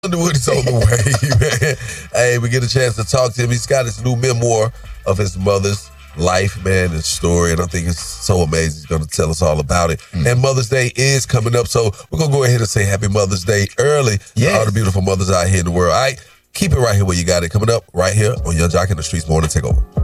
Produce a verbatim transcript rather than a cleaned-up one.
Underwood is on the way, man. Hey, we get a chance to talk to him. He's got his new memoir of his mother's life, man, and story, and I think it's so amazing. He's going to tell us all about it. Mm. And Mother's Day is coming up, so we're going to go ahead and say Happy Mother's Day early yes. to all the beautiful mothers out here in the world. All right, keep it right here where you got it. Coming up right here on Yung Joc in the Streetz Morning Takeover.